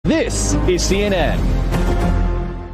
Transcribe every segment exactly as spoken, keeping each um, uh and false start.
This is C N N.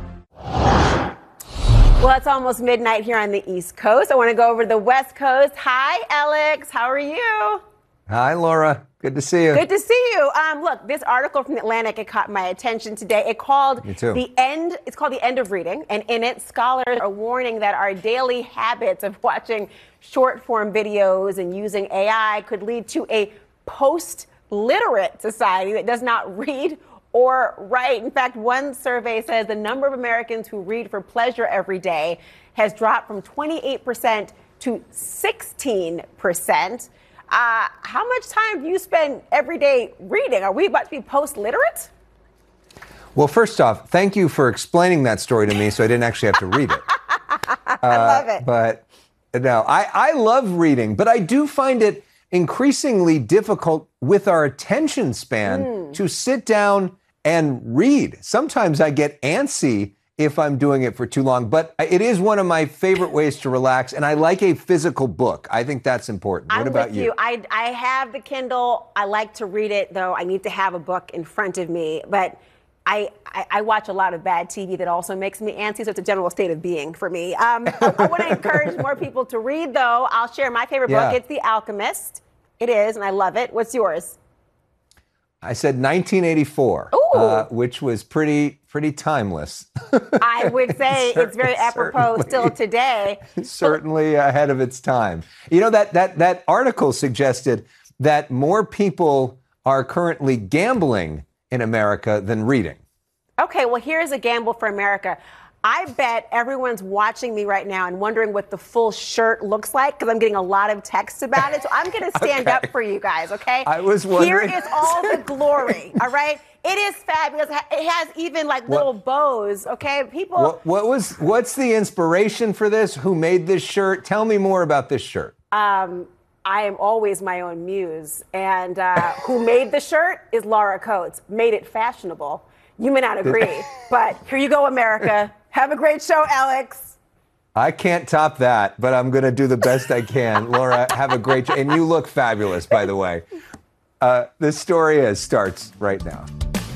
Well, it's almost midnight here on the East Coast. I want to go over to the West Coast. Hi, Alex. How are you? Hi, Laura. Good to see you. Good to see you. Um, look, this article from The Atlantic, it caught my attention today. It called Me too. the end. It's called The End of Reading, and in it, scholars are warning that our daily habits of watching short-form videos and using A I could lead to a post-literate society that does not read or write. In fact, one survey says the number of Americans who read for pleasure every day has dropped from twenty-eight percent to sixteen percent. Uh, how much time do you spend every day reading? Are we about to be post-literate? Well, first off, thank you for explaining that story to me so I didn't actually have to read it. I uh, love it. But no, I, I love reading, but I do find it increasingly difficult with our attention span mm. to sit down and read. Sometimes I get antsy if I'm doing it for too long, but it is one of my favorite ways to relax, and I like a physical book. I think that's important. What I'm about with you? you? I, I have the Kindle. I like to read it, though. I need to have a book in front of me, but I, I, I watch a lot of bad T V that also makes me antsy, so it's a general state of being for me. Um, I, I want to encourage more people to read, though. I'll share my favorite Yeah. book. It's The Alchemist. It is, and I love it. What's yours? I said nineteen eighty-four, uh, which was pretty pretty timeless. I would say it's very apropos still today. Certainly ahead of its time. You know, that that that article suggested that more people are currently gambling in America than reading. Okay, well, here's a gamble for America. I bet everyone's watching me right now and wondering what the full shirt looks like because I'm getting a lot of texts about it. So I'm going to stand okay. up for you guys, okay? I was wondering. Here is all the glory, all right? It is fabulous. It has even like What? little bows, okay? People. What, what was what's the inspiration for this? Who made this shirt? Tell me more about this shirt. Um, I am always my own muse. And uh, who made the shirt is Laura Coates. Made it fashionable. You may not agree, but here you go, America. Have a great show, Alex. I can't top that, but I'm going to do the best I can. Laura, have a great show. And you look fabulous, by the way. Uh, this story is starts right now.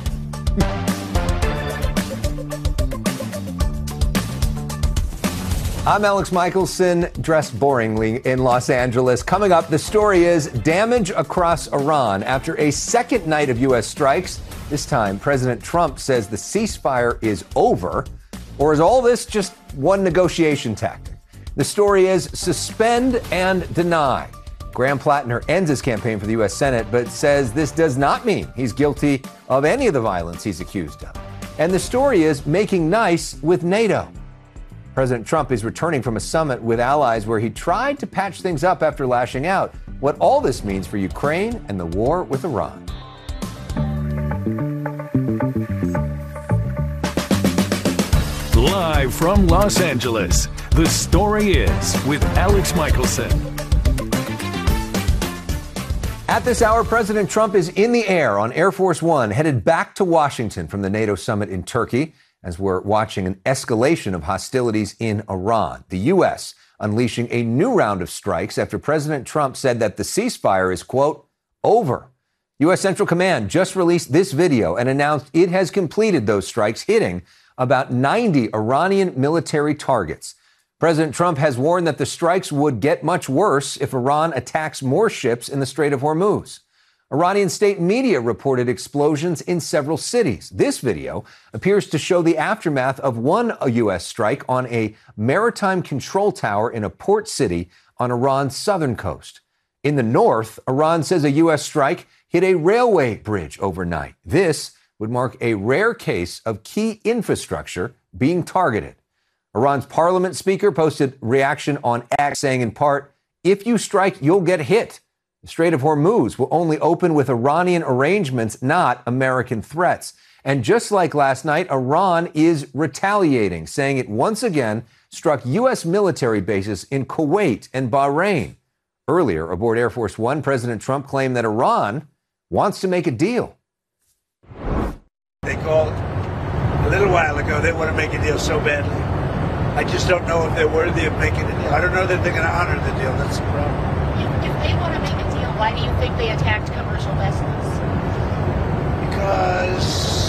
I'm Alex Michelson, dressed boringly in Los Angeles. Coming up, the story is damage across Iran after a second night of U S strikes. This time, President Trump says the ceasefire is over. Or is all this just one negotiation tactic? The story is suspend and deny. Graham Plattner ends his campaign for the U S Senate, but says this does not mean he's guilty of any of the violence he's accused of. And the story is making nice with NATO. President Trump is returning from a summit with allies where he tried to patch things up after lashing out. What all this means for Ukraine and the war with Iran. Live from Los Angeles, The Story Is with Alex Michelson. At this hour, President Trump is in the air on Air Force One, headed back to Washington from the NATO summit in Turkey, as we're watching an escalation of hostilities in Iran. The U S unleashing a new round of strikes after President Trump said that the ceasefire is, quote, over. U S Central Command just released this video and announced it has completed those strikes, hitting about ninety Iranian military targets. President Trump has warned that the strikes would get much worse if Iran attacks more ships in the Strait of Hormuz. Iranian state media reported explosions in several cities. This video appears to show the aftermath of one U S strike on a maritime control tower in a port city on Iran's southern coast. In the north, Iran says a U S strike hit a railway bridge overnight. This would mark a rare case of key infrastructure being targeted. Iran's parliament speaker posted reaction on X saying in part, if you strike, you'll get hit. The Strait of Hormuz will only open with Iranian arrangements, not American threats. And just like last night, Iran is retaliating, saying it once again struck U S military bases in Kuwait and Bahrain. Earlier, aboard Air Force One, President Trump claimed that Iran wants to make a deal. They called a little while ago. They want to make a deal so badly. I just don't know if they're worthy of making a deal. I don't know that they're going to honor the deal. That's the problem. If, if they want to make a deal, why do you think they attacked commercial vessels? Because